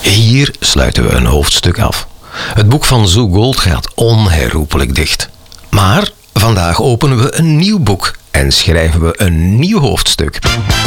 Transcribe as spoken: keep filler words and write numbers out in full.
Hier sluiten we een hoofdstuk af. Het boek van Sue Gold gaat onherroepelijk dicht. Maar vandaag openen we een nieuw boek en schrijven we een nieuw hoofdstuk.